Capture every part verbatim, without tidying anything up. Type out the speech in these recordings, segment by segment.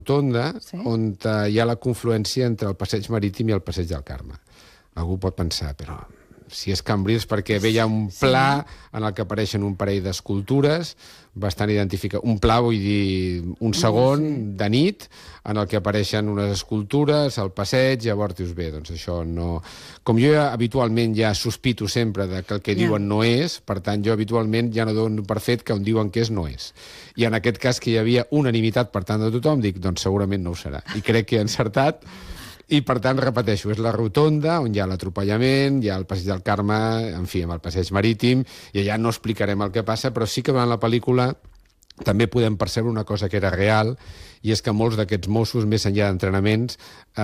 rotonda Sí. on eh, hi ha la confluència entre el passeig marítim i el passeig del Carme. Algú pot pensar, però si és Cambrils, perquè bé hi ha un pla en el que apareixen un parell d'escultures bastant identificats. Un pla, vull dir, un segon de nit en el que apareixen unes escultures, el passeig, llavors dius, bé, doncs això no... Com jo ja, habitualment ja sospito sempre de que el que Ja. diuen no és, per tant, jo habitualment ja no dono per fet que on diuen que és no és. I en aquest cas, que hi havia unanimitat per tant de tothom, dic, doncs segurament no ho serà. I crec que he encertat. I, per tant, repeteixo, és la rotonda on hi ha l'atropellament, hi ha el passeig del Carme, en fi, amb el passeig marítim, i allà no explicarem el que passa, però sí que durant la pel·lícula també podem percebre una cosa que era real, i és que molts d'aquests Mossos, més enllà d'entrenaments,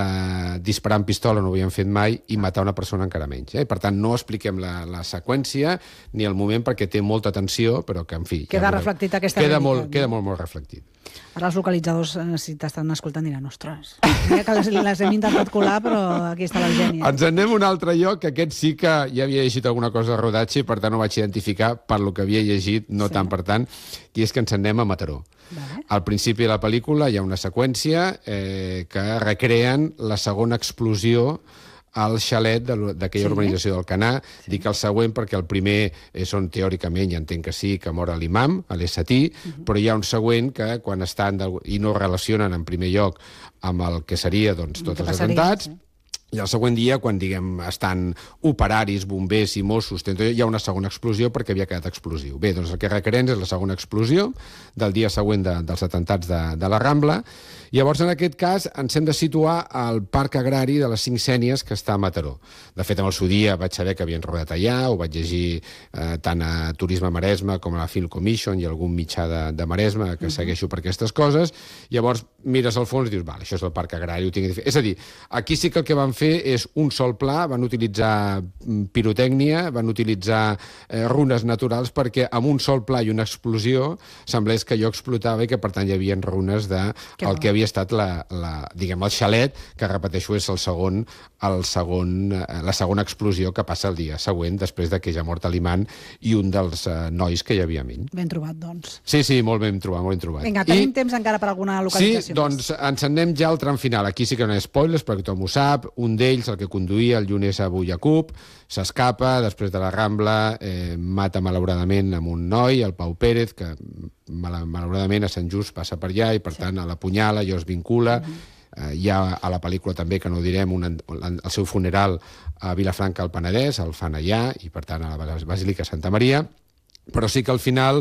eh, disparar amb pistola no ho havien fet mai i matar una persona encara menys. Eh? Per tant, no expliquem la, la seqüència ni el moment perquè té molta tensió, però que, en fi... Queda ja veurem. reflectit aquesta queda realitat, molt, no? Queda molt, molt reflectit. Ara els localitzadors, eh, si t'estan escoltant, diran, ostres, mira que les, les hem intentat colar, però aquí està l'Eugènia. Ens anem a un altre lloc, que aquest sí que ja havia llegit alguna cosa de rodatge i per tant ho vaig identificar per lo que havia llegit, no Sí. tant per tant, i és que ens anem a Mataró. Vale. Al principi de la pel·lícula hi ha una seqüència eh, que recreen la segona explosió al xalet de- d'aquella Sí. urbanització del Canà. Sí. Dic el següent perquè el primer és on teòricament, ja entenc que sí, que mor l'imam, a l'Essatí, uh-huh. però hi ha un següent que quan estan, del, i no relacionen en primer lloc amb el que seria doncs, tots els passaria, atemptats, sí. i el següent dia, quan diguem estan operaris, bombers i Mossos, hi ha una segona explosió perquè havia quedat explosiu. Bé, doncs el que recreem és la segona explosió del dia següent de, dels atemptats de, de la Rambla. Llavors, en aquest cas, ens hem de situar al Parc Agrari de les Cinc Sénies, que està a Mataró. De fet, en el seu dia vaig saber que havien rodat allà, ho vaig llegir eh, tant a Turisme Maresme com a la Film Commission i algun mitjà de, de Maresme que uh -huh. segueixo per aquestes coses. Llavors, mires al fons i dius, vale, això és el Parc Agrari, ho tinc de fer. És a dir, aquí sí que el que van fer és un sol pla, van utilitzar pirotècnia, van utilitzar eh, runes naturals perquè amb un sol pla i una explosió semblés que allò explotava i que per tant hi havia runes de Que el bo. que havia estat la, la, diguem, el xalet, que repeteixo és el segon, el segon, eh, la segona explosió que passa el dia següent després de que ja ha mort l'imant i un dels eh, nois que hi havia amb ell. Ben trobat, doncs. Sí, sí, molt ben trobat, molt ben trobat. Vinga, tenim I... temps encara per alguna localització. Sí, doncs ens en anem ja al tram final. Aquí sí que no hi ha spoilers, perquè tothom ho sap. Un d'ells, el que conduïa, el Younes Abu Yaqub, s'escapa, després de la Rambla, eh, mata malauradament amb un noi, el Pau Pérez, que mal malauradament a Sant Just passa per allà i, per sí. tant, a l'apunyala, allò es vincula. Uh -huh. eh, hi ha a la pel·lícula també, que no ho direm, un, el seu funeral a Vilafranca al Penedès, el fan allà, i, per tant, a la Basílica Santa Maria. Però sí que al final...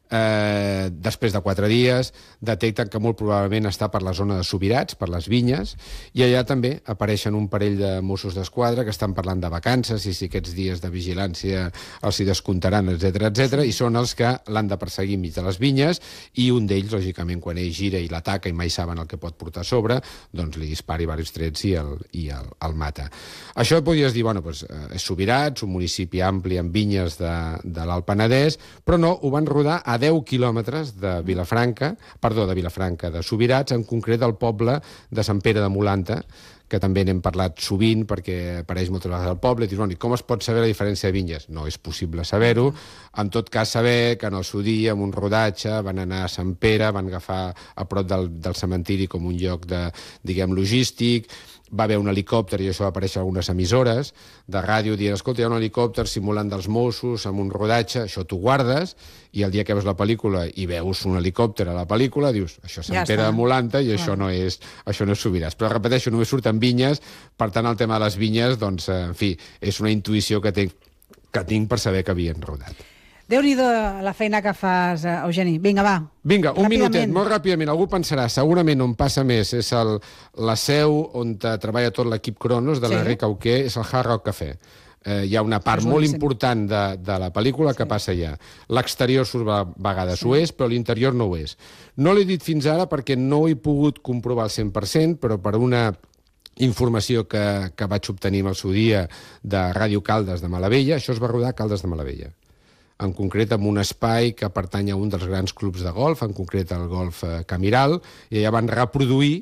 Eh, després de quatre dies detecten que molt probablement està per la zona de Subirats, per les vinyes, i allà també apareixen un parell de Mossos d'Esquadra que estan parlant de vacances i si aquests dies de vigilància els hi descomptaran, etcètera, etcètera, i són els que l'han de perseguir enmig de les vinyes, i un d'ells, lògicament, quan ell gira i l'ataca i mai saben el que pot portar a sobre, doncs li dispari diversos trets i el, i el, el mata. Això podries dir, bueno, doncs, és Subirats, un municipi ampli amb vinyes de, de l'Alt Penedès, però no, ho van rodar a deu quilòmetres de Vilafranca, perdó, de Vilafranca, de Subirats, en concret del poble de Sant Pere de Molanta, que també n'hem parlat sovint perquè apareix moltes vegades al poble, i dius, bueno, i com es pot saber la diferència de vinyes? No és possible saber-ho. En tot cas, saber que en el seu dia, amb un rodatge, van anar a Sant Pere, van agafar a prop del, del cementiri com un lloc de, diguem, logístic, va haver un helicòpter, i això va aparèixer algunes emissores de ràdio dient, escolta, hi ha un helicòpter simulant dels Mossos amb un rodatge, això t'ho guardes, i el dia que veus la pel·lícula i veus un helicòpter a la pel·lícula, dius, això és Sant Ja Pere està. de Molanta i Clar. això no és, això no és Subirats. Però repeteixo, només surten vinyes, per tant el tema de les vinyes, doncs, eh, en fi, és una intuïció que tinc, que tinc per saber que havien rodat. Déu-n'hi-do la feina que fas, eh, Eugeni. Vinga, va. Vinga, un Ràpidament. minutet, molt ràpidament. Algú pensarà, segurament on passa més és el, la seu on treballa tot l'equip Cronos de Sí. l'Enric Auqué, és el Hard Rock Café. Eh, hi ha una part És molt boníssim. important de, de la pel·lícula que Sí. passa allà. L'exterior surt a vegades ho és, però l'interior no ho és. No l'he dit fins ara perquè no ho he pogut comprovar al cent per cent, però per una informació que, que vaig obtenir en el seu dia de Ràdio Caldes de Malavella, això es va rodar a Caldes de Malavella. En concret amb un espai que pertany a un dels grans clubs de golf, en concret el golf eh, Camiral, i allà van reproduir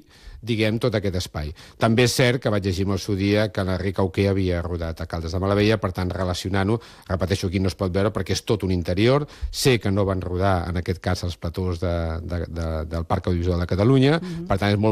diguem, tot aquest espai. També és cert que vaig llegir el seu dia que l'Enric Auqué havia rodat a Caldes de Malavella, per tant, relacionant-ho, repeteixo, aquí no es pot veure perquè és tot un interior, sé que no van rodar, en aquest cas, els platós de, de, de, del Parc Audiovisual de Catalunya, mm-hmm. per tant, és molt